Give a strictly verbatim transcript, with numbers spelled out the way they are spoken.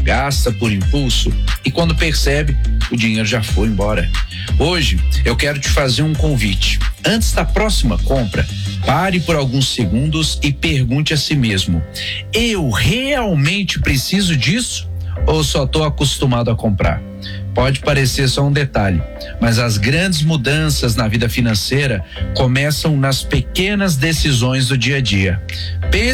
gasta por impulso e quando percebe, o dinheiro já foi embora. Hoje eu quero te fazer um convite. Antes da próxima compra, pare por alguns segundos e pergunte a si mesmo: eu realmente preciso disso ou só estou acostumado a comprar? Pode parecer só um detalhe, mas as grandes mudanças na vida financeira começam nas pequenas decisões do dia a dia. Pense